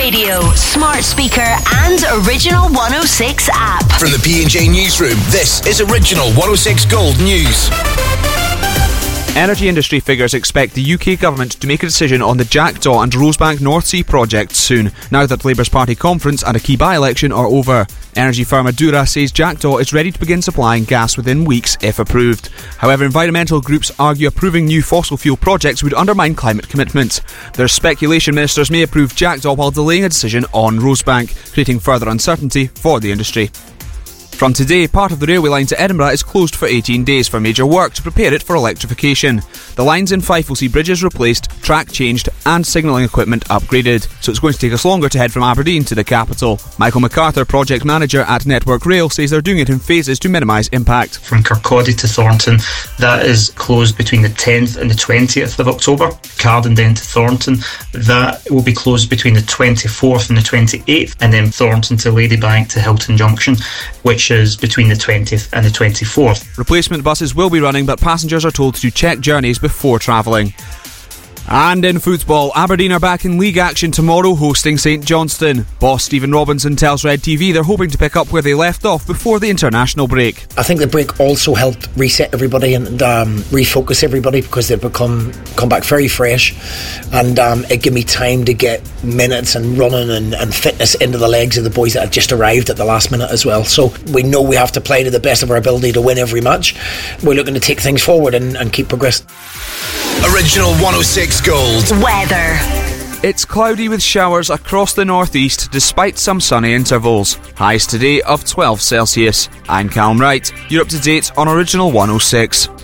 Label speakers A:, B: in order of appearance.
A: radio, smart speaker and Original 106 app.
B: From the P&J Newsroom, this is Original 106 Gold News.
C: Energy industry figures expect the UK government to make a decision on the Jackdaw and Rosebank North Sea projects soon, now that Labour's party conference and a key by-election are over. Energy firm Adura says Jackdaw is ready to begin supplying gas within weeks if approved. However, environmental groups argue approving new fossil fuel projects would undermine climate commitments. There's speculation ministers may approve Jackdaw while delaying a decision on Rosebank, creating further uncertainty for the industry. From today, part of the railway line to Edinburgh is closed for 18 days for major work to prepare it for electrification. The lines in Fife will see bridges replaced, track changed and signalling equipment upgraded, so it's going to take us longer to head from Aberdeen to the capital. Michael MacArthur, project manager at Network Rail, says they're doing it in phases to minimise impact.
D: From Kirkcaldy to Thornton, that is closed between the 10th and the 20th of October. Cardenden to Thornton, that will be closed between the 24th and the 28th, and then Thornton to Ladybank to Hilton Junction, which is between the 20th and the 24th.
C: Replacement buses will be running, but passengers are told to check journeys before travelling. And in football, Aberdeen are back in league action tomorrow, hosting St Johnstone. Boss Stephen Robinson tells Red TV they're hoping to pick up where they left off before the international break.
E: I think the break also helped reset everybody and refocus everybody, because they've come back very fresh, and it gave me time to get minutes and running and fitness into the legs of the boys that had just arrived at the last minute as well. So we know we have to play to the best of our ability to win every match. We're looking to take things forward and keep progressing.
B: Original 106 Gold.
A: Weather.
C: It's cloudy with showers across the northeast despite some sunny intervals. Highs today of 12 Celsius. I'm Callum Wright. You're up to date on Original 106.